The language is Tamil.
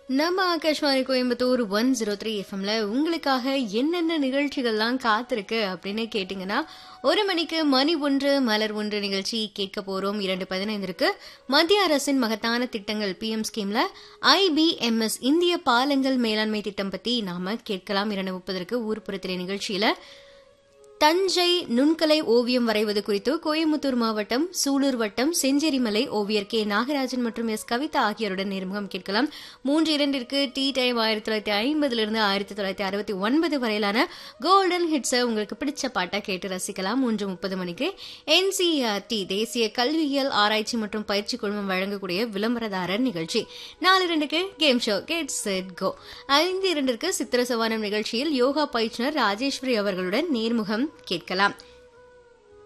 நம்ம ஆகாஷ்வாணி கோயம்புத்தூர் 103 எஃப்எம்ல உங்களுக்காக என்னென்ன நிகழ்ச்சிகள்லாம் காத்திருக்கு அப்படின்னு கேட்டீங்கன்னா, 1 மணிக்கு மணி ஒன்று மலர் ஒன்று நிகழ்ச்சி கேட்க போறோம். 2:15 மத்திய அரசின் மகத்தான திட்டங்கள் PM ஸ்கீம்ல IBMS இந்திய பாலங்கள் மேலாண்மை திட்டம் பத்தி நாம கேட்கலாம். 2:30 ஊர்ப்புறத்திலே நிகழ்ச்சியில தஞ்சை நுண்கலை ஓவியம் வரைவது குறித்து கோயம்புத்தூர் மாவட்டம் சூலூர் வட்டம் செஞ்சேரிமலை ஓவியர் கே நாகராஜன் மற்றும் எஸ் கவிதா ஆகியோருடன் நேர்முகம் கேட்கலாம். 3:02 டீ டைம் 1950 1969 வரையிலான கோல்டன் ஹிட்ஸை உங்களுக்கு பிடிச்ச பாட்டா கேட்டு ரசிக்கலாம். 3:30 NCERT தேசிய கல்வியியல் ஆராய்ச்சி மற்றும் பயிற்சி குழுமம் வழங்கக்கூடிய விளம்பரதாரர் நிகழ்ச்சி. 4:02 game show get set go. 5:02 சித்திர சவானம் நிகழ்ச்சியில் யோகா பயிற்றுனர் ராஜேஸ்வரி அவர்களுடன் நேர்முகம் கேட்கலாம்.